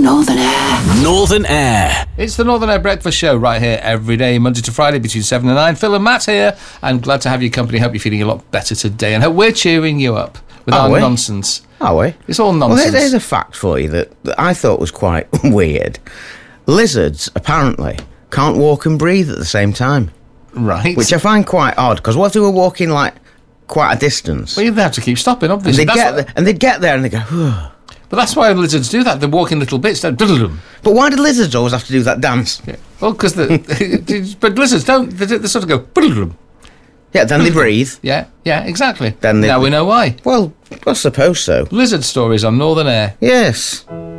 Northern Air. Northern Air. It's the Northern Air Breakfast Show right here every day, Monday to Friday between 7 and 9. Phil and Matt here. I'm glad to have your company. Hope you're feeling a lot better today and hope we're cheering you up with our nonsense. Are we? It's all nonsense. Well, there's a fact for you that I thought was quite weird. Lizards, apparently, can't walk and breathe at the same time. Right. Which I find quite odd, because what if they were walking, like, quite a distance? Well, you'd have to keep stopping, obviously. And they'd get there and they'd go, Ugh. But that's why lizards do that. They walk in little bits. But why do lizards always have to do that dance? Yeah. Well, because but lizards don't. They sort of go. Yeah, then they breathe. Yeah, exactly. Now we know why. Well, I suppose so. Lizard stories on Northern Air. Yes.